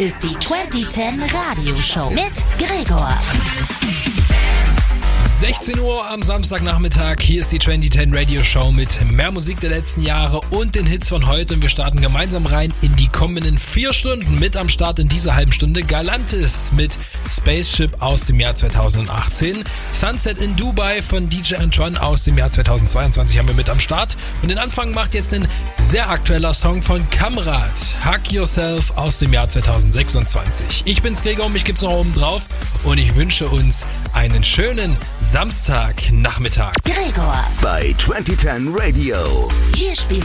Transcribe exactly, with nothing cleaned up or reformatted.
ist die zwanzig zehn Radioshow mit Gregor. sechzehn Uhr am Samstagnachmittag. Hier ist die zwanzig zehn Radio Show mit mehr Musik der letzten Jahre und den Hits von heute. Und wir starten gemeinsam rein in die kommenden vier Stunden. Mit am Start in dieser halben Stunde Galantis mit Spaceship aus dem Jahr zweitausendachtzehn. Sunset in Dubai von D J Antoine aus dem Jahr zweitausendzweiundzwanzig haben wir mit am Start. Und den Anfang macht jetzt ein sehr aktueller Song von Kamrat, Hug Yourself aus dem Jahr zweitausendsechsundzwanzig. Ich bin's Gregor, mich gibt's noch oben drauf und ich wünsche uns einen schönen Samstagnachmittag. Gregor bei zwanzig zehn Radio. Hier spielt